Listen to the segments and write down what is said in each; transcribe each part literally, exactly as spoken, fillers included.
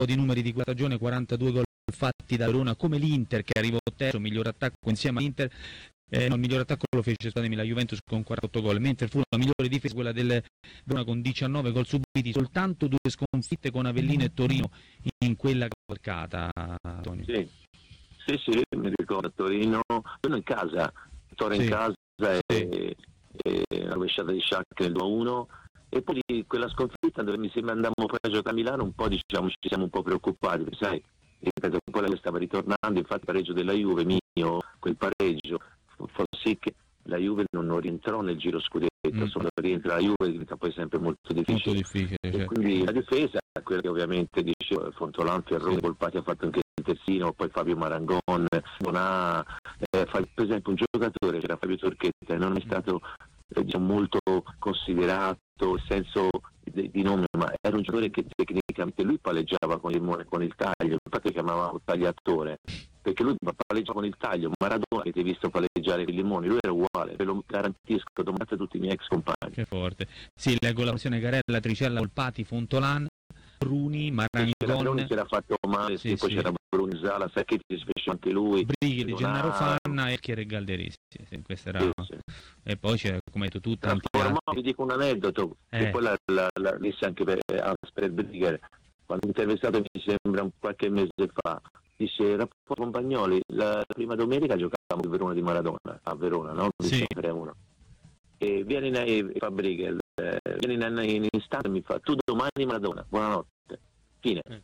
di numeri di quella stagione, quarantadue gol fatti da Verona, come l'Inter che arrivò terzo, miglior attacco insieme all'Inter. Eh, no, il miglior attacco lo fece, scusatemi, la Juventus con quarantotto gol, mentre fu la migliore difesa quella del Verona con diciannove gol subiti, soltanto due sconfitte con Avellino e Torino in quella cavalcata, Antonio. Sì, sì, sì, mi ricordo Torino, Torino in casa, Torino sì. in casa e, sì. e la rovesciata di Sciacca nel due a uno, e poi di quella sconfitta dove mi sembra andammo poi a giocare a Milano, un po' diciamo ci siamo un po' preoccupati, perché sai, ripeto, un po' lei stava ritornando, infatti il pareggio della Juve, mio, quel pareggio, fa sì che la Juve non, non rientrò nel giro scudetto, mm. solo rientra la Juve diventa poi sempre molto difficile, molto difficile e certo. Quindi la difesa, quella che ovviamente dicevo, Fontolan, Ferroni, sì. Volpati ha fatto anche il terzino, poi Fabio Marangon, non ha, eh, per esempio un giocatore che era Fabio Torchetta, non è stato eh, diciamo, molto considerato nel senso di, di nome, ma era un giocatore che tecnicamente lui palleggiava con il, con il taglio, infatti chiamavamo tagliatore, perché lui palleggiava con il taglio. Maradona, che ti hai visto palleggiare il Limoni, lui era uguale, ve lo garantisco, domandate a tutti i miei ex compagni. Che forte. Sì, leggo la versione Carella, Tricella, Volpati, Fontolan, Bruni, Marangon. Bruni si era fatto male, sì, sì, poi sì. c'era Bruni, Zala, Sacchetti si fece anche lui. Brighi di Gennaro Fanna e Chiere Galderisi. Sì, sì, questa era... Sì, sì. E poi c'è, come hai detto tu, tanti altri. Vi dico un aneddoto, eh. che poi la, la, la disse anche per Asper Brigher, quando intervistato mi sembra qualche mese fa, dice rapporto con Bagnoli, la prima domenica giocavamo il Verona di Maradona a Verona, no? Sì. tre a uno. E viene in Fabrica, eh, viene in, in, in istante e mi fa tu domani Maradona, buonanotte, fine. Eh.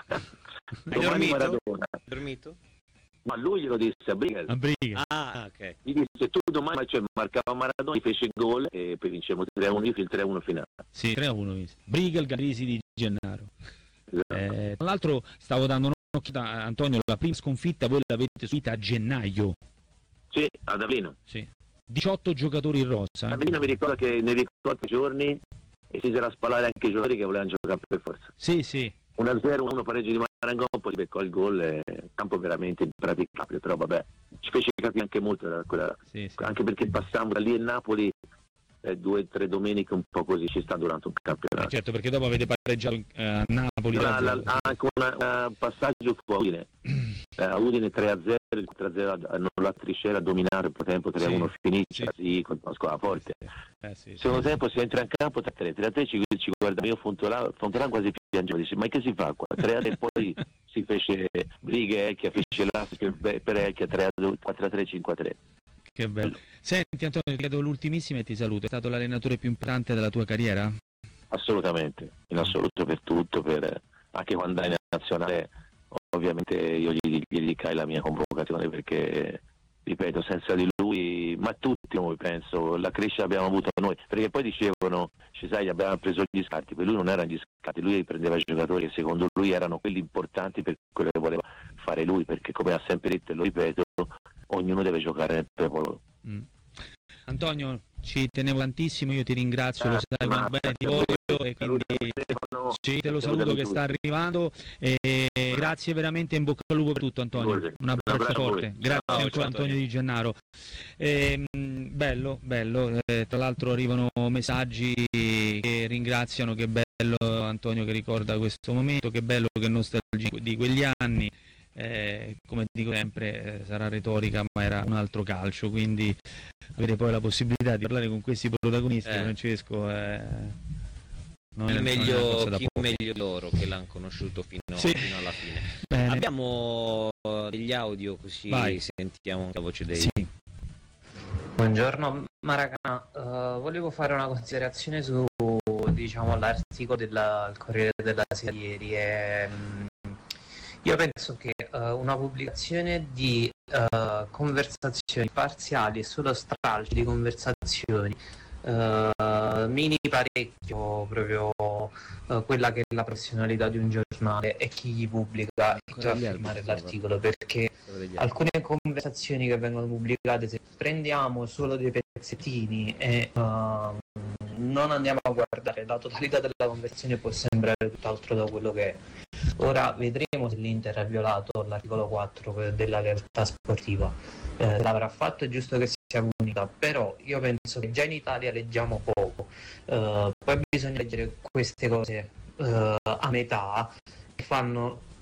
Domani dormito? Maradona. Dormito? Ma lui glielo disse a Briga. A Briga. Ah, ok. Gli disse tu domani, cioè, marcava Maradona, fece il gol e poi vincevamo tre a uno, il tre a uno finale. Sì, tre a uno. Briga, il Galderisi di Gennaro. Esatto. Eh, tra l'altro stavo dando un'occhiata a Antonio, la prima sconfitta voi l'avete subita a gennaio. Sì, ad Avellino. Sì. diciotto giocatori in rosa. Eh. Avellino mi ricordo che nei ricordi giorni e si era a spallare anche i giocatori che volevano giocare per forza. Sì, sì. uno a zero, uno pareggio di Marangon, poi beccò il gol, eh, campo veramente impraticabile, però vabbè, ci fece capire anche molto da quella, sì, sì. Anche perché passammo da lì a Napoli eh, due o tre domeniche un po' così, ci sta durante un campionato. Eh certo, perché dopo avete pareggiato eh, a Napoli. La, la, la, anche un passaggio fu a Udine, eh, a Udine tre a zero, il tre a zero non la Triscera a dominare il tempo, tre a uno sì, finisce, sì, sì, con una squadra forte. Eh, sì, Secondo sì. tempo si entra in campo tre a tre, tre a tre ci, ci guarda io Fontolan, Fontolan quasi piangeva, dice ma che si fa qua? tre a tre poi si fece Brighe, Ecchia, fece l'Astico per Ecchia, tre a due, quattro a tre, cinque a tre. Che bello. Senti Antonio, ti chiedo l'ultimissima e ti saluto. È stato l'allenatore più importante della tua carriera? Assolutamente, in assoluto per tutto, per, anche quando andai in nazionale ovviamente io gli, gli dedicai la mia convocazione perché, ripeto, senza di lui, ma tutti noi penso, la crescita abbiamo avuto noi, perché poi dicevano, ci sai, abbiamo preso gli scarti, per lui non erano gli scarti, lui prendeva i giocatori che secondo lui erano quelli importanti per quello che voleva fare lui, perché come ha sempre detto e lo ripeto, ognuno deve giocare nel proprio. Mm. Antonio, ci tenevo tantissimo, io ti ringrazio, ah, lo sai quanto bene ti voglio e quindi sì, te lo saluto che sta arrivando e grazie veramente, in bocca al lupo per tutto Antonio, un abbraccio forte, grazie ciao, ancora ciao, Antonio Di Gennaro. E, bello, bello, eh, tra l'altro arrivano messaggi che ringraziano, che bello Antonio che ricorda questo momento, che bello, che nostalgia di quegli anni. Eh, come dico sempre, eh, sarà retorica ma era un altro calcio, quindi avere poi la possibilità di parlare con questi protagonisti, eh. Francesco, eh, non chi, è, meglio, non chi meglio loro che l'hanno conosciuto fino, sì. fino alla fine. Bene. Abbiamo degli audio così Vai. Sentiamo la voce dei sì. Buongiorno Maracana, uh, volevo fare una considerazione su, diciamo, l'articolo del Corriere della Sera ieri. E, um, io penso che uh, una pubblicazione di uh, conversazioni parziali e solo stralci di conversazioni uh, mini parecchio proprio uh, quella che è la professionalità di un giornale e chi gli pubblica e chi va a firmare l'articolo, perché alcune conversazioni che vengono pubblicate, se prendiamo solo dei pezzettini e uh, non andiamo a guardare la totalità della conversione, può sembrare tutt'altro da quello che è. Ora vedremo se l'Inter ha violato l'articolo quattro della lealtà sportiva, eh, l'avrà fatto, è giusto che sia unica, però io penso che già in Italia leggiamo poco, eh, poi bisogna leggere queste cose eh, a metà e fanno